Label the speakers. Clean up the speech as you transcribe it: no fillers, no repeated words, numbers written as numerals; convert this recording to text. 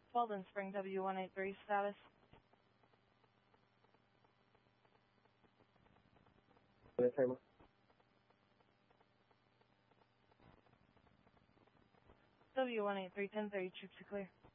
Speaker 1: Walden Spring W183 status. W183 1030 troops are clear.